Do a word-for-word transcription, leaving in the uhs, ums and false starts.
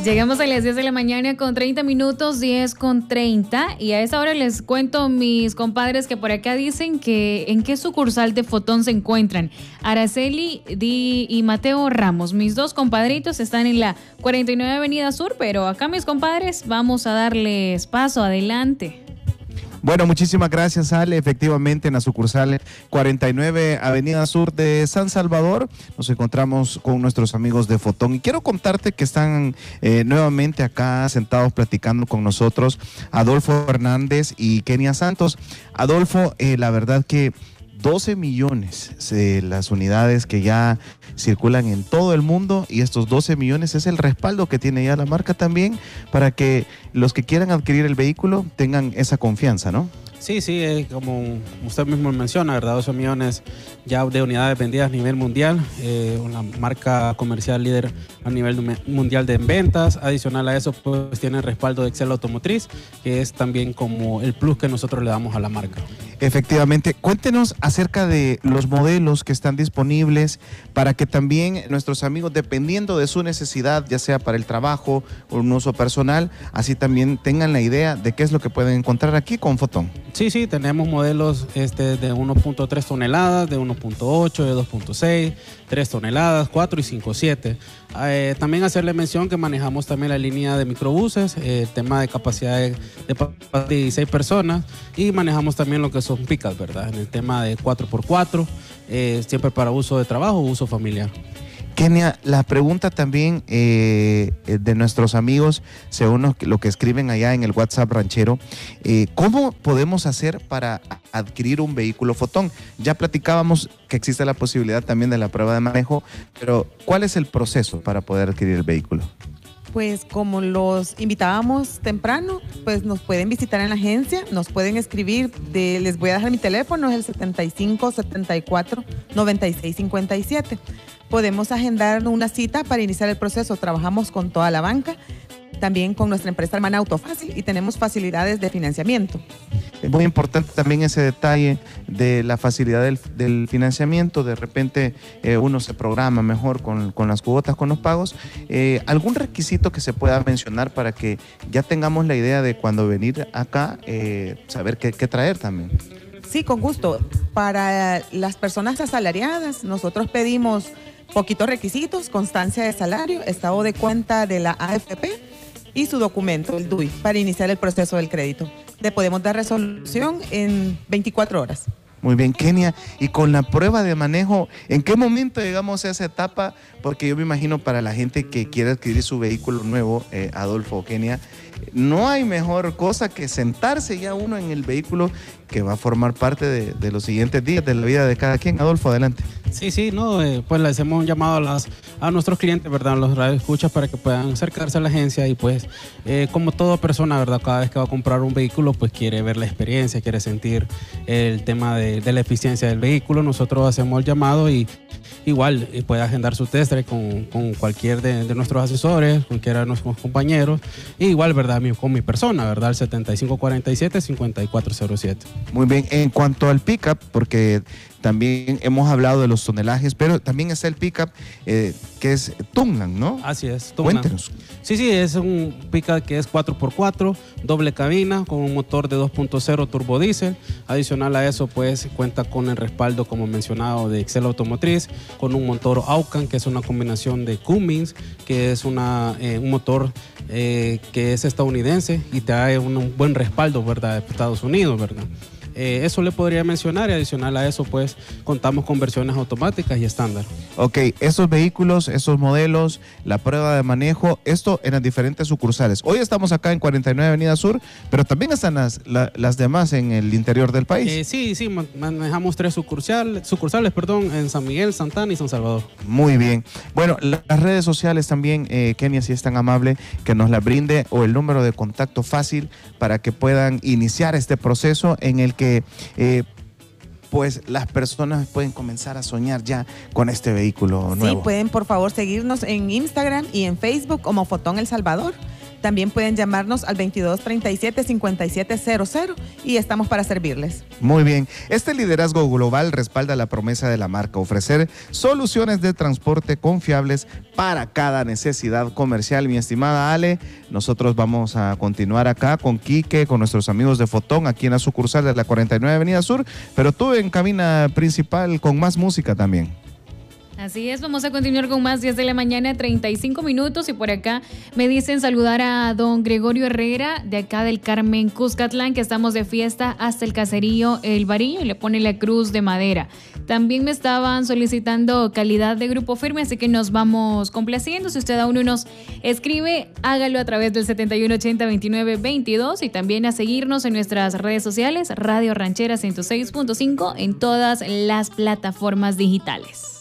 Llegamos a las diez de la mañana con treinta minutos, diez con treinta, y a esa hora les cuento, mis compadres, que por acá dicen que en qué sucursal de Fotón se encuentran. Araceli Di y Mateo Ramos, mis dos compadritos, están en la cuarenta y nueve Avenida Sur, pero acá, mis compadres, vamos a darles paso, adelante. Bueno, muchísimas gracias, Ale. Efectivamente, en la sucursal cuarenta y nueve Avenida Sur de San Salvador nos encontramos con nuestros amigos de Fotón. Y quiero contarte que están eh, nuevamente acá sentados platicando con nosotros Adolfo Hernández y Kenia Santos. Adolfo, eh, la verdad que doce millones de las unidades que ya circulan en todo el mundo, y estos doce millones es el respaldo que tiene ya la marca también para que los que quieran adquirir el vehículo tengan esa confianza, ¿no? Sí, sí, eh, como usted mismo menciona, ¿verdad? doce millones ya de unidades vendidas a nivel mundial, eh, una marca comercial líder a nivel mundial de ventas. Adicional a eso, pues tiene el respaldo de Excel Automotriz, que es también como el plus que nosotros le damos a la marca. Efectivamente, cuéntenos acerca de los modelos que están disponibles para que también nuestros amigos, dependiendo de su necesidad, ya sea para el trabajo o un uso personal, así también tengan la idea de qué es lo que pueden encontrar aquí con Fotón. Sí, sí, tenemos modelos este, de uno punto tres toneladas, de uno punto ocho, de dos punto seis, tres toneladas, cuatro y cinco punto siete. Eh, también hacerle mención que manejamos también la línea de microbuses, eh, el tema de capacidad de, de dieciséis personas, y manejamos también lo que son pickups, ¿verdad? En el tema de cuatro por cuatro, eh, siempre para uso de trabajo o uso familiar. Kenia, la pregunta también eh, de nuestros amigos, según lo que escriben allá en el WhatsApp ranchero, eh, ¿cómo podemos hacer para adquirir un vehículo Fotón? Ya platicábamos que existe la posibilidad también de la prueba de manejo, pero ¿cuál es el proceso para poder adquirir el vehículo? Pues como los invitábamos temprano, pues nos pueden visitar en la agencia, nos pueden escribir, de, les voy a dejar mi teléfono, es el setenta y cinco, setenta y cuatro, noventa y seis, cincuenta y siete. Podemos agendar una cita para iniciar el proceso. Trabajamos con toda la banca, también con nuestra empresa hermana Autofácil, y tenemos facilidades de financiamiento. Es muy importante también ese detalle de la facilidad del, del financiamiento. De repente eh, uno se programa mejor con, con las cuotas, con los pagos. Eh, ¿Algún requisito que se pueda mencionar para que ya tengamos la idea de cuando venir acá, eh, saber qué, qué traer también? Sí, con gusto. Para las personas asalariadas, nosotros pedimos poquitos requisitos: constancia de salario, estado de cuenta de la A F P y su documento, el D U I, para iniciar el proceso del crédito. Le podemos dar resolución en veinticuatro horas. Muy bien, Kenia. Y con la prueba de manejo, ¿en qué momento llegamos a esa etapa? Porque yo me imagino para la gente que quiere adquirir su vehículo nuevo, eh, Adolfo o Kenia, no hay mejor cosa que sentarse ya uno en el vehículo que va a formar parte de, de los siguientes días de la vida de cada quien. Adolfo, adelante. Sí, sí, no, eh, pues les hacemos un llamado a, las, a nuestros clientes, ¿verdad? A los radioescuchas, para que puedan acercarse a la agencia, y pues eh, como toda persona, ¿verdad? Cada vez que va a comprar un vehículo, pues quiere ver la experiencia, quiere sentir el tema de, de la eficiencia del vehículo. Nosotros hacemos el llamado y igual eh, puede agendar su test drive con, con cualquier de, de nuestros asesores, cualquiera de nuestros compañeros, y igual, ¿verdad? Mi, con mi persona, ¿verdad? El setenta y cinco cuarenta y siete, cincuenta y cuatro cero siete. Muy bien, en cuanto al pickup, porque también hemos hablado de los tonelajes, pero también está el pickup eh, que es Tungnan, ¿no? Así es, Tungnan. Cuéntenos. Sí, sí, es un pickup que es cuatro por cuatro, doble cabina, con un motor de dos punto cero turbodiesel. Adicional a eso, pues cuenta con el respaldo, como mencionado, de Excel Automotriz, con un motor Aucan, que es una combinación de Cummins, que es una, eh, un motor eh, que es estadounidense y trae un, un buen respaldo, ¿verdad?, de Estados Unidos, ¿verdad? Eh, eso le podría mencionar, y adicional a eso, pues contamos con versiones automáticas y estándar. Ok, esos vehículos, esos modelos, la prueba de manejo, esto en las diferentes sucursales. Hoy estamos acá en cuarenta y nueve Avenida Sur, pero también están las, la, las demás en el interior del país. Eh, sí, sí, manejamos tres sucursales, sucursales, perdón, en San Miguel, Santa Ana y San Salvador. Muy bien. Bueno, las redes sociales también, eh, Kenia, si es tan amable, que nos la brinde, o el número de contacto fácil para que puedan iniciar este proceso en el que que eh, pues las personas pueden comenzar a soñar ya con este vehículo nuevo. Sí, pueden por favor seguirnos en Instagram y en Facebook como Fotón El Salvador. También pueden llamarnos al veintidós treinta y siete cincuenta y siete cero cero y estamos para servirles. Muy bien. Este liderazgo global respalda la promesa de la marca, ofrecer soluciones de transporte confiables para cada necesidad comercial. Mi estimada Ale, nosotros vamos a continuar acá con Quique, con nuestros amigos de Fotón, aquí en la sucursal de la cuarenta y nueve Avenida Sur, pero tú en cabina principal con más música también. Así es, vamos a continuar con más diez de la mañana, treinta y cinco minutos, y por acá me dicen saludar a don Gregorio Herrera de acá del Carmen Cuscatlán, que estamos de fiesta hasta el caserío El Varillo, y le pone la cruz de madera. También me estaban solicitando calidad de Grupo Firme, así que nos vamos complaciendo. Si usted aún no nos escribe, hágalo a través del setenta y uno ochenta veintinueve veintidós, y también a seguirnos en nuestras redes sociales, Radio Ranchera ciento seis punto cinco, en todas las plataformas digitales.